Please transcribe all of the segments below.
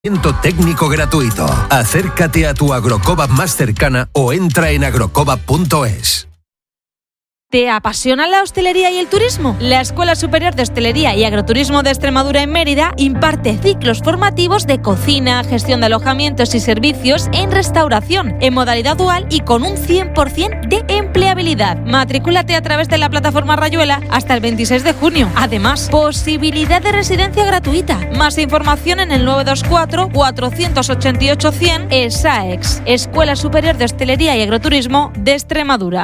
Técnico gratuito. Acércate a tu Agrocoop más cercana o entra en agrocoop.es. ¿Te apasiona la hostelería y el turismo? La Escuela Superior de Hostelería y Agroturismo de Extremadura en Mérida imparte ciclos formativos de cocina, gestión de alojamientos y servicios en restauración, en modalidad dual y con un 100% de empleabilidad. Matricúlate a través de la plataforma Rayuela hasta el 26 de junio. Además, posibilidad de residencia gratuita. Más información en el 924-488-100 ESAEX, Escuela Superior de Hostelería y Agroturismo de Extremadura.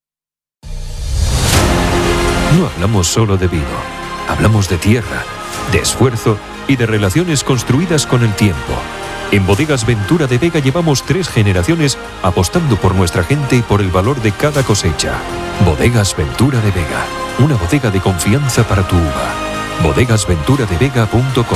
No hablamos solo de vino, hablamos de tierra, de esfuerzo y de relaciones construidas con el tiempo. En Bodegas Ventura de Vega llevamos 3 generaciones apostando por nuestra gente y por el valor de cada cosecha. Bodegas Ventura de Vega, una bodega de confianza para tu uva. bodegasventuradevega.com.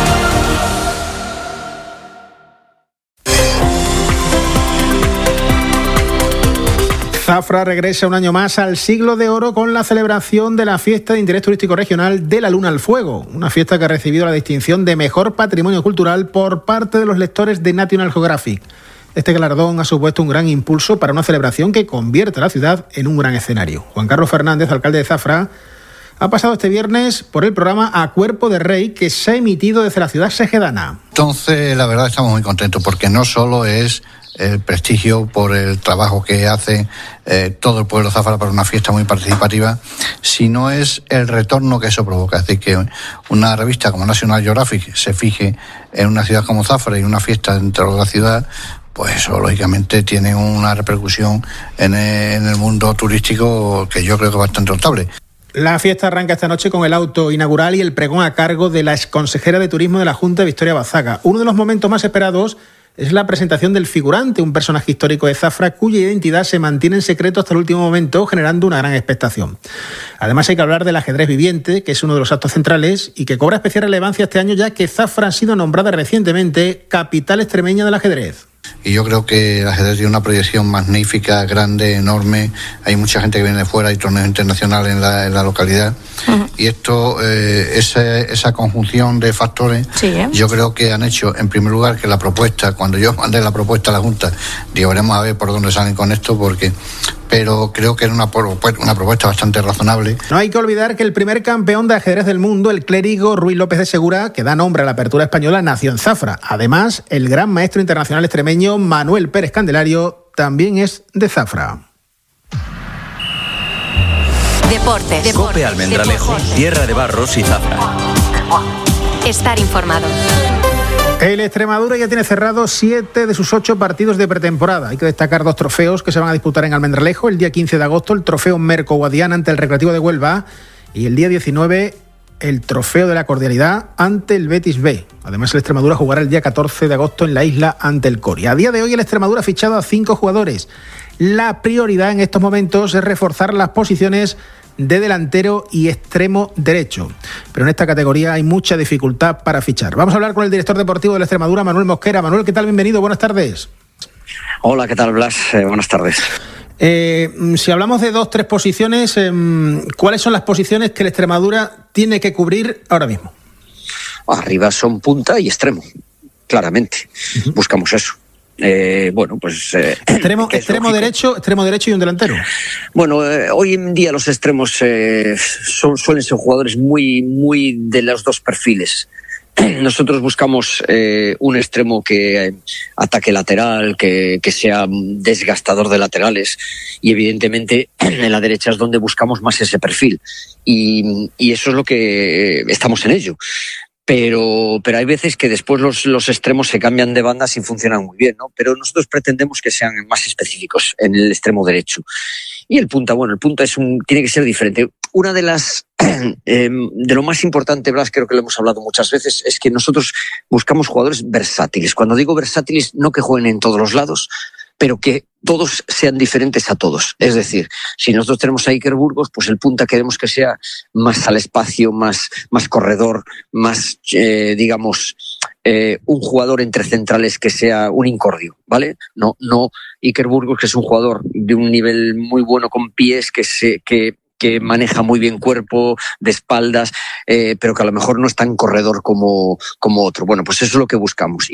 Zafra regresa un año más al Siglo de Oro con la celebración de la Fiesta de Interés Turístico Regional de la Luna al Fuego, una fiesta que ha recibido la distinción de Mejor Patrimonio Cultural por parte de los lectores de National Geographic. Este galardón ha supuesto un gran impulso para una celebración que convierte a la ciudad en un gran escenario. Juan Carlos Fernández, alcalde de Zafra, ha pasado este viernes por el programa A Cuerpo de Rey que se ha emitido desde la ciudad segedana. Entonces, la verdad, estamos muy contentos porque no solo es el prestigio por el trabajo que hace todo el pueblo de Zafra para una fiesta muy participativa, sino es el retorno que eso provoca. Es decir, que una revista como National Geographic se fije en una ciudad como Zafra y una fiesta dentro de la ciudad, pues eso lógicamente tiene una repercusión en el mundo turístico que yo creo que es bastante notable. La fiesta arranca esta noche con el auto inaugural y el pregón a cargo de la exconsejera de Turismo de la Junta, Victoria Bazaga. Uno de los momentos más esperados es la presentación del figurante, un personaje histórico de Zafra cuya identidad se mantiene en secreto hasta el último momento, generando una gran expectación. Además hay que hablar del ajedrez viviente, que es uno de los actos centrales y que cobra especial relevancia este año ya que Zafra ha sido nombrada recientemente capital extremeña del ajedrez. Y yo creo que el ajedrez tiene una proyección magnífica, grande, enorme. Hay mucha gente que viene de fuera, hay torneos internacionales en la localidad. Uh-huh. Y esto, esa conjunción de factores, sí, yo creo que han hecho, en primer lugar, que la propuesta, cuando yo mandé la propuesta a la Junta, digo, veremos a ver por dónde salen con esto, pero creo que era una propuesta bastante razonable. No hay que olvidar que el primer campeón de ajedrez del mundo, el clérigo Ruy López de Segura, que da nombre a la apertura española, nació en Zafra. Además, el gran maestro internacional extremeño Manuel Pérez Candelario también es de Zafra. Deportes. COPE Almendralejo, Tierra de Barros y Zafra. Estar informado. El Extremadura ya tiene cerrados 7 de sus 8 partidos de pretemporada. Hay que destacar 2 trofeos que se van a disputar en Almendralejo. El día 15 de agosto, el trofeo Merco Guadiana ante el Recreativo de Huelva. Y el día 19, el trofeo de la Cordialidad ante el Betis B. Además, el Extremadura jugará el día 14 de agosto en la isla ante el Coria. A día de hoy, el Extremadura ha fichado a 5 jugadores. La prioridad en estos momentos es reforzar las posiciones de delantero y extremo derecho. Pero en esta categoría hay mucha dificultad para fichar. Vamos a hablar con el director deportivo de la Extremadura, Manuel Mosquera. Manuel, ¿qué tal? Bienvenido, buenas tardes. Hola, ¿qué tal, Blas? Buenas tardes. Si hablamos de 2-3 posiciones, ¿cuáles son las posiciones que la Extremadura tiene que cubrir ahora mismo? Arriba son punta y extremo, claramente. Uh-huh. Buscamos eso. Extremo derecho y un delantero. Bueno, hoy en día los extremos suelen ser jugadores muy de los dos perfiles. Nosotros buscamos un extremo que ataque lateral, que sea desgastador de laterales, y evidentemente en la derecha es donde buscamos más ese perfil, y eso es lo que estamos en ello. Pero hay veces que después los extremos se cambian de bandas y funcionan muy bien, ¿no? Pero nosotros pretendemos que sean más específicos en el extremo derecho. Y el punta tiene que ser diferente. Una de las de lo más importante, Blas, creo que lo hemos hablado muchas veces, es que nosotros buscamos jugadores versátiles. Cuando digo versátiles, no que jueguen en todos los lados, pero que todos sean diferentes a todos. Es decir, si nosotros tenemos a Iker Burgos, pues el punta queremos que sea más al espacio, más corredor, más, un jugador entre centrales que sea un incordio, ¿vale? No Iker Burgos, que es un jugador de un nivel muy bueno con pies, que que maneja muy bien cuerpo, de espaldas, pero que a lo mejor no es tan corredor como otro. Bueno, pues eso es lo que buscamos.